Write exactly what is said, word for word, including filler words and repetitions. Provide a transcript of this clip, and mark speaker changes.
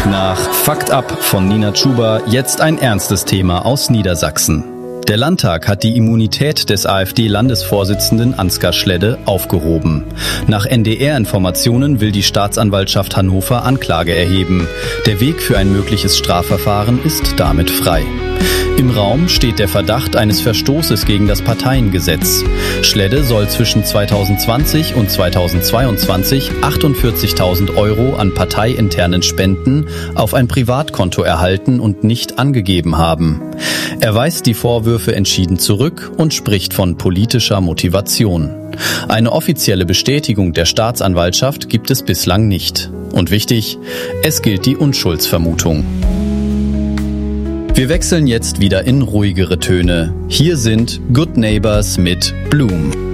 Speaker 1: Nach Fakt Up von Nina Chuba jetzt ein ernstes Thema aus Niedersachsen. Der Landtag hat die Immunität des AfD-Landesvorsitzenden Ansgar Schledde aufgehoben. Nach N D R-Informationen will die Staatsanwaltschaft Hannover Anklage erheben. Der Weg für ein mögliches Strafverfahren ist damit frei. Im Raum steht der Verdacht eines Verstoßes gegen das Parteiengesetz. Schledde soll zwischen zweitausendzwanzig und zweitausendzweiundzwanzig achtundvierzigtausend Euro an parteiinternen Spenden auf ein Privatkonto erhalten und nicht angegeben haben. Er weist die Vorwürfe entschieden zurück und spricht von politischer Motivation. Eine offizielle Bestätigung der Staatsanwaltschaft gibt es bislang nicht. Und wichtig, es gilt die Unschuldsvermutung. Wir wechseln jetzt wieder in ruhigere Töne. Hier sind Good Neighbors mit Bloom.